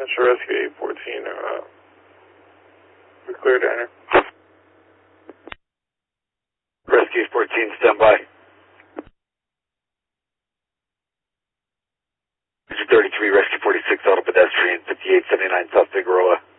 Mr. Rescue 814, we cleared enter. Rescue 14, stand by. Mr. 33, Rescue 46, auto pedestrian, 5879 South Figueroa.